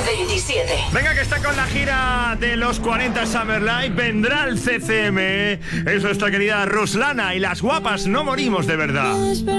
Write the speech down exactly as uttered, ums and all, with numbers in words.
veintisiete. Venga, que está con la gira de los cuarenta Summer Live. Vendrá el C C M. Es nuestra querida Ruslana y las guapas no morimos de verdad.